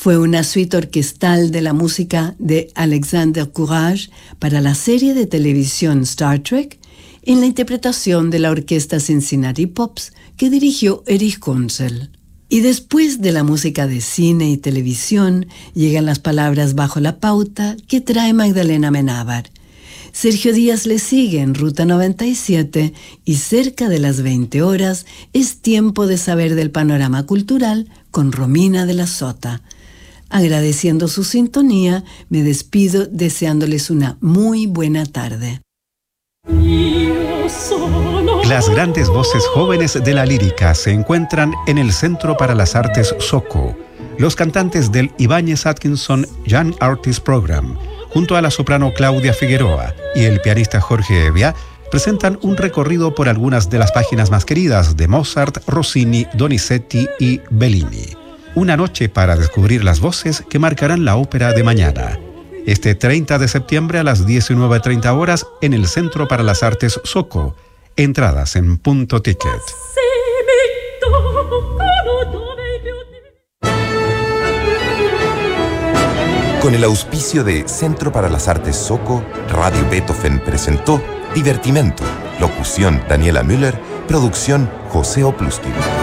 Fue una suite orquestal de la música de Alexander Courage para la serie de televisión Star Trek en la interpretación de la orquesta Cincinnati Pops que dirigió Erich Kunzel. Y después de la música de cine y televisión llegan las palabras bajo la pauta que trae Magdalena Amenábar. Sergio Díaz le sigue en Ruta 97 y cerca de las 20 horas es tiempo de saber del panorama cultural con Romina de la Sota. Agradeciendo su sintonía, me despido deseándoles una muy buena tarde. Las grandes voces jóvenes de la lírica se encuentran en el Centro para las Artes SOCO. Los cantantes del Ibáñez Atkinson Young Artist Program, junto a la soprano Claudia Figueroa y el pianista Jorge Evia, presentan un recorrido por algunas de las páginas más queridas de Mozart, Rossini, Donizetti y Bellini. Una noche para descubrir las voces que marcarán la ópera de mañana. Este 30 de septiembre a las 19:30 horas en el Centro para las Artes SOCO. Entradas en Punto Ticket. Con el auspicio de Centro para las Artes SOCO, Radio Beethoven presentó Divertimento. Locución Daniela Müller. Producción José Opluskin.